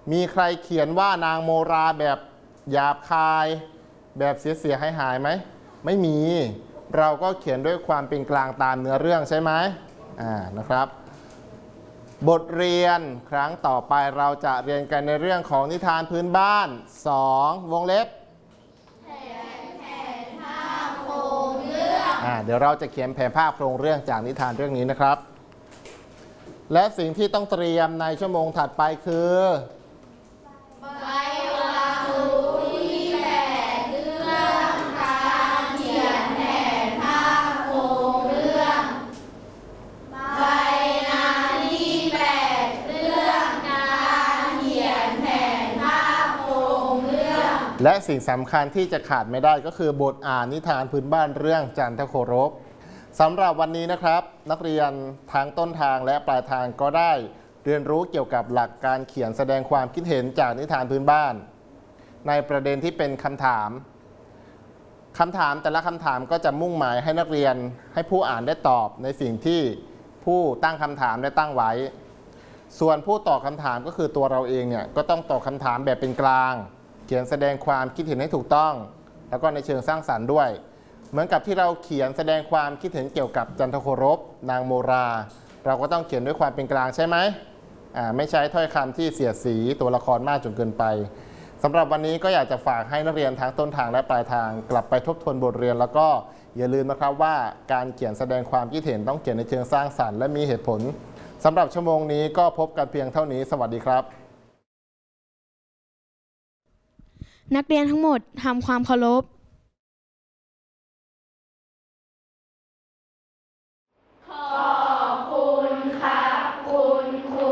มีใครเขียนว่านางโมราแบบหยาบคายแบบเสียหายไหมไม่มีเราก็เขียนด้วยความเป็นกลางตามเนื้อเรื่องใช่ไหมนะครับบทเรียนครั้งต่อไปเราจะเรียนกันในเรื่องของนิทานพื้นบ้าน2วงเล็บเดี๋ยวเราจะเขียนแผนภาพโครงเรื่องจากนิทานเรื่องนี้นะครับและสิ่งที่ต้องเตรียมในชั่วโมงถัดไปคือใบความรู้ที่8เรื่องการเขียนแผนภาพโครงเรื่องใบงานที่8เรื่องการเขียนแผนภาพโครงเรื่องและสิ่งสำคัญที่จะขาดไม่ได้ก็คือบทอ่านนิทานพื้นบ้านเรื่องจันทโครบสำหรับวันนี้นะครับนักเรียนทั้งต้นทางและปลายทางก็ได้เรียนรู้เกี่ยวกับหลักการเขียนแสดงความคิดเห็นจากนิทานพื้นบ้านในประเด็นที่เป็นคำถามแต่ละคำถามก็จะมุ่งหมายให้นักเรียนให้ผู้อ่านได้ตอบในสิ่งที่ผู้ตั้งคำถามได้ตั้งไว้ส่วนผู้ตอบคำถามก็คือตัวเราเองเนี่ยก็ต้องตอบคำถามแบบเป็นกลางเขียนแสดงความคิดเห็นให้ถูกต้องแล้วก็ในเชิงสร้างสรรค์ด้วยเหมือนกับที่เราเขียนแสดงความคิดเห็นเกี่ยวกับจันทโครบนางโมราเราก็ต้องเขียนด้วยความเป็นกลางใช่ไหมไม่ใช้ถ้อยคำที่เสียดสีตัวละครมากจนเกินไปสำหรับวันนี้ก็อยากจะฝากให้นักเรียนทั้งต้นทางและปลายทางกลับไปทบทวนบทเรียนแล้วก็อย่าลืมนะครับว่าการเขียนแสดงความคิดเห็นต้องเขียนในเชิงสร้างสรรค์และมีเหตุผลสำหรับชั่วโมงนี้ก็พบกันเพียงเท่านี้สวัสดีครับนักเรียนทั้งหมดทำความเคารพ